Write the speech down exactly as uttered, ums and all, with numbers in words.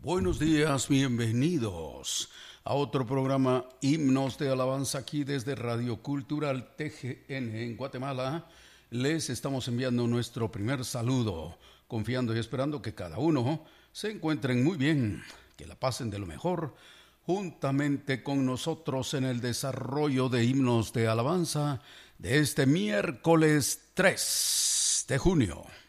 Buenos días, bienvenidos a otro programa Himnos de Alabanza aquí desde Radio Cultural T G N en Guatemala. Les estamos enviando nuestro primer saludo, confiando y esperando que cada uno se encuentren muy bien, que la pasen de lo mejor, juntamente con nosotros en el desarrollo de Himnos de Alabanza de este miércoles tres de junio.